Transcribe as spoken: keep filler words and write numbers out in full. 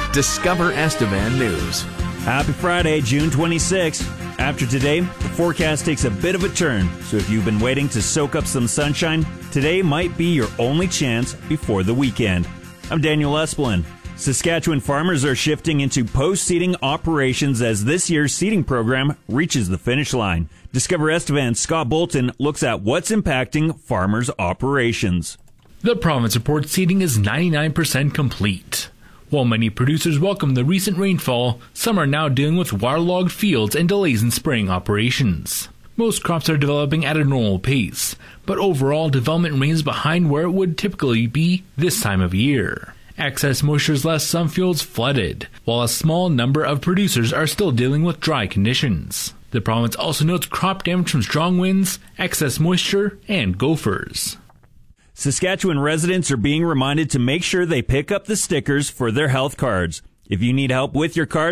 Discover Estevan News. Happy Friday, June twenty-sixth. After today, the forecast takes a bit of a turn, so if you've been waiting to soak up some sunshine, today might be your only chance before the weekend. I'm Daniel Esplin. Saskatchewan farmers are shifting into post-seeding operations as this year's seeding program reaches the finish line. Discover Estevan's Scott Bolton looks at what's impacting farmers' operations. The province reports seeding is ninety-nine percent complete. While many producers welcome the recent rainfall, some are now dealing with waterlogged fields and delays in spraying operations. Most crops are developing at a normal pace, but overall development remains behind where it would typically be this time of year. Excess moisture has left some fields flooded, while a small number of producers are still dealing with dry conditions. The province also notes crop damage from strong winds, excess moisture, and gophers. Saskatchewan residents are being reminded to make sure they pick up the stickers for their health cards. If you need help with your card,